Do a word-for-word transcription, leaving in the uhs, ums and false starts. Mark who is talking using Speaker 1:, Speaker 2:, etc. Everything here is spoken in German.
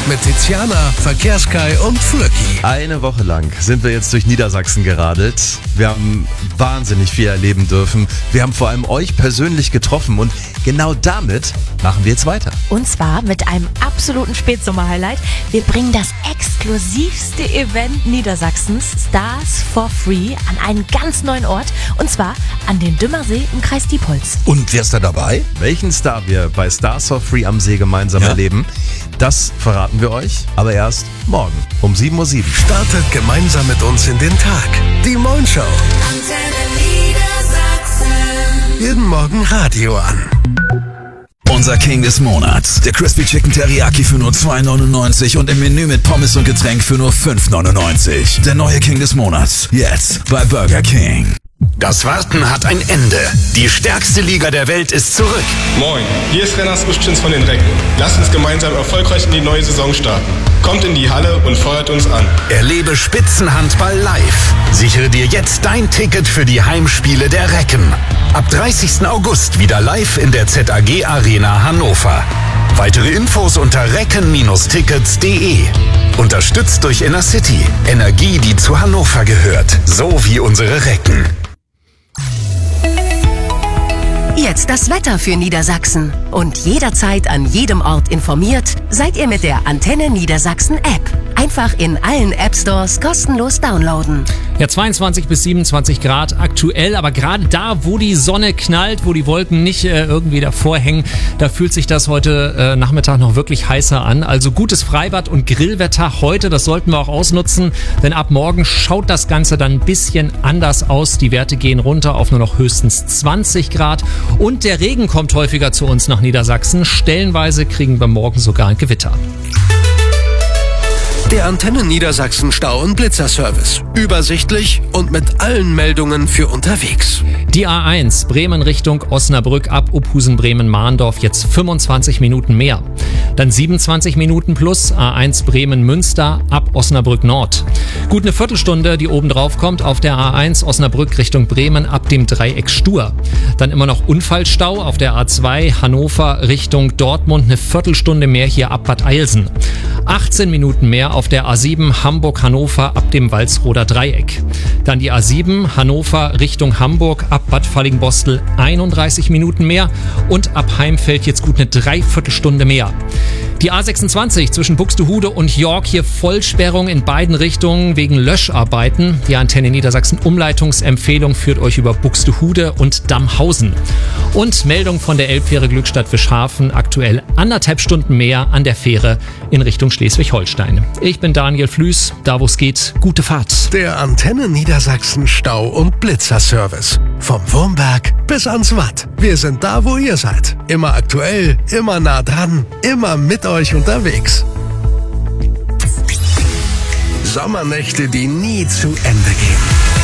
Speaker 1: mit Tiziana, Verkehrskai und Flöcki.
Speaker 2: Eine Woche lang sind wir jetzt durch Niedersachsen geradelt. Wir haben wahnsinnig viel erleben dürfen. Wir haben vor allem euch persönlich getroffen und genau damit machen wir jetzt weiter.
Speaker 3: Und zwar mit einem absoluten Spätsommer-Highlight. Wir bringen das exklusivste Event Niedersachsens, Stars for Free, an einen ganz neuen Ort. Und zwar an den Dümmersee im Kreis Diepholz.
Speaker 1: Und wer ist da dabei?
Speaker 2: Welchen Star wir bei Stars for Free am See gemeinsam
Speaker 1: Ja.
Speaker 2: erleben, das verraten wir euch, aber erst morgen um sieben Uhr sieben.
Speaker 1: Startet gemeinsam mit uns in den Tag. Die Moin Show. Jeden Morgen Radio an.
Speaker 4: Unser King des Monats. Der Crispy Chicken Teriyaki für nur zwei neunundneunzig und im Menü mit Pommes und Getränk für nur fünf neunundneunzig. Der neue King des Monats. Jetzt bei Burger King.
Speaker 5: Das Warten hat ein Ende. Die stärkste Liga der Welt ist zurück.
Speaker 6: Moin, hier ist Rennas Uschins von den Recken. Lasst uns gemeinsam erfolgreich in die neue Saison starten. Kommt in die Halle und feuert uns an.
Speaker 5: Erlebe Spitzenhandball live. Sichere dir jetzt dein Ticket für die Heimspiele der Recken. Ab dreißigsten August wieder live in der Z A G Arena Hannover. Weitere Infos unter recken Tickets punkt de. Unterstützt durch Innercity. Energie, die zu Hannover gehört. So wie unsere Recken.
Speaker 7: Jetzt das Wetter für Niedersachsen. Und jederzeit an jedem Ort informiert seid ihr mit der Antenne Niedersachsen App. Einfach in allen App Stores kostenlos downloaden.
Speaker 8: Ja, zweiundzwanzig bis siebenundzwanzig Grad aktuell, aber gerade da, wo die Sonne knallt, wo die Wolken nicht äh, irgendwie davor hängen, da fühlt sich das heute äh, Nachmittag noch wirklich heißer an. Also gutes Freibad und Grillwetter heute, das sollten wir auch ausnutzen, denn ab morgen schaut das Ganze dann ein bisschen anders aus. Die Werte gehen runter auf nur noch höchstens zwanzig Grad und der Regen kommt häufiger zu uns nach Niedersachsen. Stellenweise kriegen wir morgen sogar ein Gewitter.
Speaker 1: Der Antenne Niedersachsen Stau- und Blitzerservice. Übersichtlich und mit allen Meldungen für unterwegs.
Speaker 8: Die A eins Bremen Richtung Osnabrück ab Uphusen-Bremen-Mahndorf jetzt fünfundzwanzig Minuten mehr. Dann siebenundzwanzig Minuten plus A eins Bremen-Münster ab Osnabrück Nord. Gut eine Viertelstunde, die oben drauf kommt auf der A eins Osnabrück Richtung Bremen ab dem Dreieck Stur. Dann immer noch Unfallstau auf der A zwei Hannover Richtung Dortmund, eine Viertelstunde mehr hier ab Bad Eilsen. achtzehn Minuten mehr auf der A sieben Hamburg-Hannover ab dem Walsroder Dreieck. Dann die A sieben Hannover Richtung Hamburg ab Bad Fallingbostel einunddreißig Minuten mehr und ab Heimfeld jetzt gut eine Dreiviertelstunde mehr. Die A sechsundzwanzig zwischen Buxtehude und York, hier Vollsperrung in beiden Richtungen wegen Löscharbeiten. Die Antenne Niedersachsen Umleitungsempfehlung führt euch über Buxtehude und Damhausen. Und Meldung von der Elbfähre Glückstadt-Fischhafen, aktuell anderthalb Stunden mehr an der Fähre in Richtung Schleswig-Holstein. Ich bin Daniel Flüß, da wo es geht, gute Fahrt.
Speaker 1: Der Antenne Niedersachsen Stau- und Blitzerservice. Vom Wurmberg bis ans Watt. Wir sind da, wo ihr seid. Immer aktuell, immer nah dran, immer mit euch unterwegs. Sommernächte, die nie zu Ende gehen.